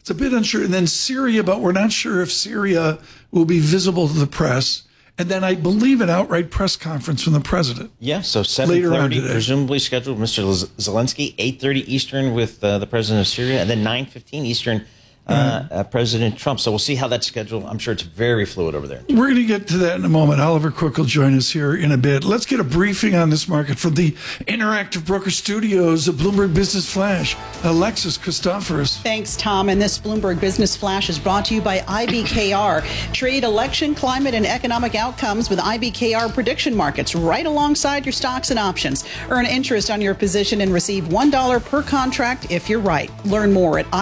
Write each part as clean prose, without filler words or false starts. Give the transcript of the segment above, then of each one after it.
It's a bit unsure. And then Syria, but we're not sure if Syria will be visible to the press. And then I believe an outright press conference from the president. Yeah, so 7:30 presumably scheduled Mr. Zelensky, 8:30 Eastern with the president of Syria, and then 9:15 Eastern President Trump. So we'll see how that's scheduled. I'm sure it's very fluid over there. We're going to get to that in a moment. Oliver Cook will join us here in a bit. Let's get a briefing on this market from the Interactive Broker Studios, the Bloomberg Business Flash. Alexis Christoforous. Thanks, Tom. And this Bloomberg Business Flash is brought to you by IBKR. Trade election, climate, and economic outcomes with IBKR prediction markets right alongside your stocks and options. Earn interest on your position and receive $1 per contract if you're right. Learn more at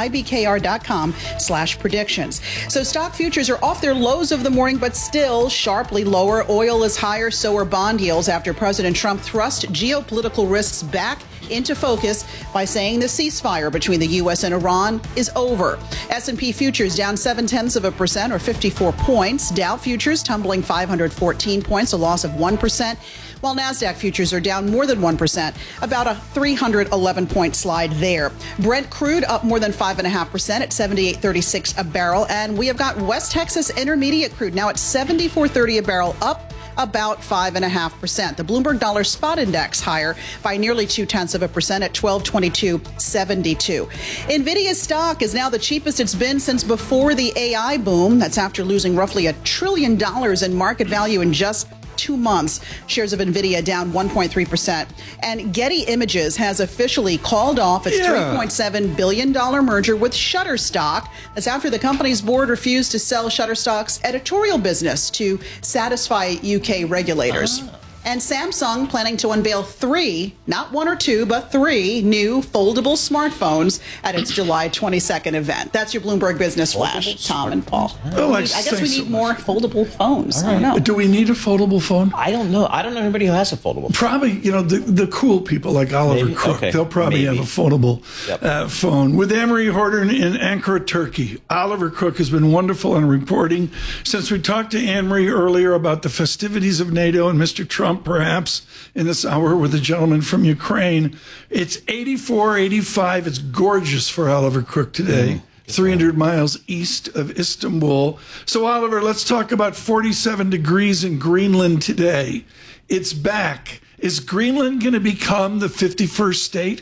ibkr.com/predictions. So stock futures are off their lows of the morning, but still sharply lower. Oil is higher, so are bond yields after President Trump thrust geopolitical risks back into focus by saying the ceasefire between the U.S. and Iran is over. S&P futures down 0.7% or 54 points. Dow futures tumbling 514 points, a loss of 1%, while NASDAQ futures are down more than 1%, about a 311-point slide there. Brent crude up more than 5.5% at $78.36 a barrel, and we have got West Texas Intermediate crude now at $74.30 a barrel, up about 5.5%. The Bloomberg Dollar Spot Index higher by nearly 0.2% at 1222.72. Nvidia's stock is now the cheapest it's been since before the AI boom. That's after losing roughly $1 trillion in market value in just 2 months. Shares of Nvidia down 1.3%. And Getty Images has officially called off its $3.7 billion merger with Shutterstock. That's after the company's board refused to sell Shutterstock's editorial business to satisfy UK regulators. And Samsung planning to unveil 3, not 1 or 2, but 3 new foldable smartphones at its July 22nd event. That's your Bloomberg Business Flash, Tom and Paul. I guess we need more foldable phones. I don't know. Do we need a foldable phone? I don't know. I don't know anybody who has a foldable phone. Probably, the cool people like Oliver Cook. They'll probably have a foldable phone. With Amory Horton in Ankara, Turkey, Oliver Cook has been wonderful in reporting. Since we talked to Amory earlier about the festivities of NATO and Mr. Trump, perhaps in this hour with a gentleman from Ukraine. It's 84, 85. It's gorgeous for Oliver Cook today. 300 miles east of Istanbul. So, Oliver, let's talk about 47 degrees in Greenland today. It's back. Is Greenland going to become the 51st state?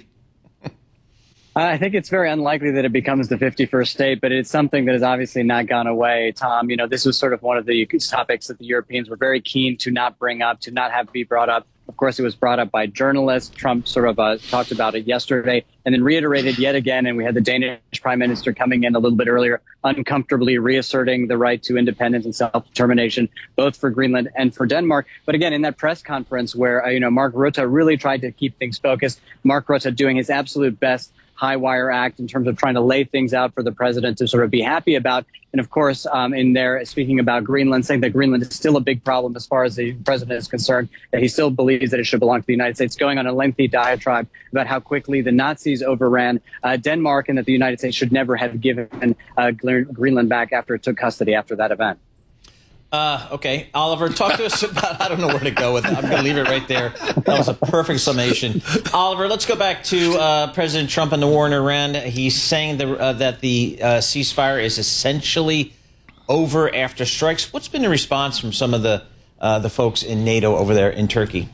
I think it's very unlikely that it becomes the 51st state, but it's something that has obviously not gone away, Tom. This was sort of one of the topics that the Europeans were very keen to not bring up, to not have be brought up. Of course, it was brought up by journalists. Trump sort of talked about it yesterday and then reiterated yet again. And we had the Danish prime minister coming in a little bit earlier, uncomfortably reasserting the right to independence and self-determination, both for Greenland and for Denmark. But again, in that press conference where, Mark Rutte really tried to keep things focused, Mark Rutte doing his absolute best high wire act in terms of trying to lay things out for the president to sort of be happy about. And of course, in there, speaking about Greenland, saying that Greenland is still a big problem as far as the president is concerned, that he still believes that it should belong to the United States, going on a lengthy diatribe about how quickly the Nazis overran Denmark and that the United States should never have given Greenland back after it took custody after that event. Okay, Oliver, talk to us about, I don't know where to go with it. I'm going to leave it right there. That was a perfect summation. Oliver, let's go back to President Trump and the war in Iran. He's saying that the ceasefire is essentially over after strikes. What's been the response from some of the folks in NATO over there in Turkey?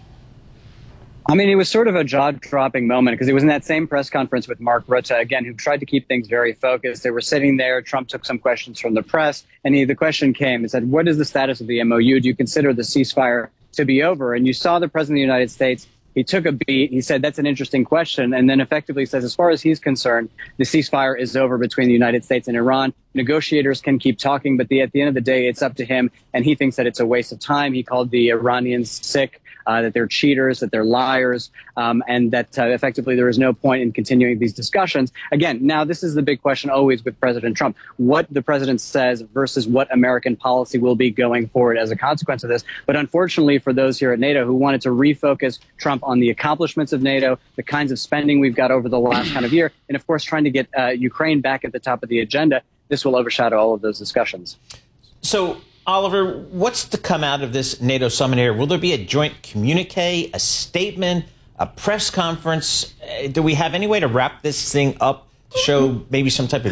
I mean, it was sort of a jaw-dropping moment because it was in that same press conference with Mark Rutte, again, who tried to keep things very focused. They were sitting there. Trump took some questions from the press, and the question came. He said, what is the status of the MOU? Do you consider the ceasefire to be over? And you saw the president of the United States. He took a beat. He said, that's an interesting question. And then effectively says, as far as he's concerned, the ceasefire is over between the United States and Iran. Negotiators can keep talking, but at the end of the day, it's up to him. And he thinks that it's a waste of time. He called the Iranians sick. That they're cheaters, that they're liars, and that effectively there is no point in continuing these discussions. Again, now this is the big question always with President Trump, what the president says versus what American policy will be going forward as a consequence of this. But unfortunately for those here at NATO who wanted to refocus Trump on the accomplishments of NATO, the kinds of spending we've got over the last kind of year, and of course trying to get Ukraine back at the top of the agenda, this will overshadow all of those discussions. So, Oliver, what's to come out of this NATO summit here? Will there be a joint communique, a statement, a press conference? Do we have any way to wrap this thing up to show maybe some type of